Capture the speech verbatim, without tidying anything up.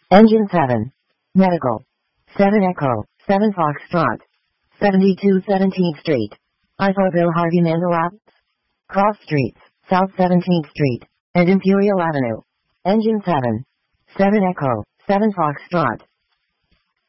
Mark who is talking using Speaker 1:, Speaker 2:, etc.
Speaker 1: Engine seven. Medical. seven Echo, seven Foxtrot. seventy-two seventeenth Street. I four Bill Harvey Mandela. Cross Streets, South seventeenth Street, and Imperial Avenue. Engine seven. seven Echo, seven Foxtrot.